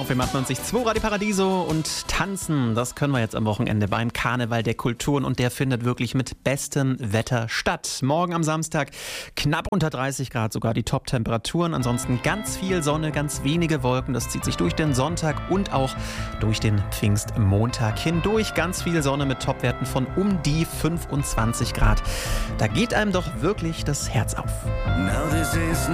auf im 98.2 Radio Paradiso und tanzen, das können wir jetzt am Wochenende beim Karneval der Kulturen und der findet wirklich mit bestem Wetter statt. Morgen am Samstag knapp unter 30 Grad, sogar die Top-Temperaturen. Ansonsten ganz viel Sonne, ganz wenige Wolken. Das zieht sich durch den Sonntag und auch durch den Pfingstmontag hindurch. Ganz viel Sonne mit Topwerten von um die 25 Grad. Da geht einem doch wirklich das Herz auf. Now this is